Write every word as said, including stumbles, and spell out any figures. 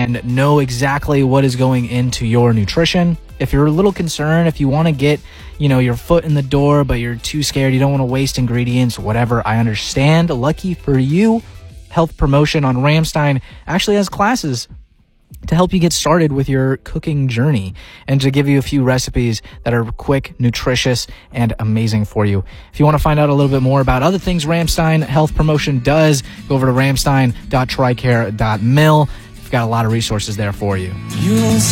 and know exactly what is going into your nutrition. If you're a little concerned, if you want to get, you know, your foot in the door, but you're too scared, you don't want to waste ingredients, whatever, I understand. Lucky for you, Health Promotion on Ramstein actually has classes to help you get started with your cooking journey and to give you a few recipes that are quick, nutritious, and amazing for you. If you want to find out a little bit more about other things Ramstein Health Promotion does, go over to ramstein dot tricare dot mil. We've got a lot of resources there for you. You